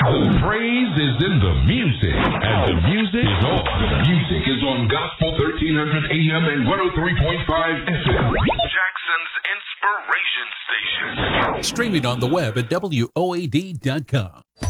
The praise is in the music, and the music is on. The music is on Gospel 1300 AM and 103.5 FM. Jackson's Inspiration Station. Streaming on the web at WOAD.com.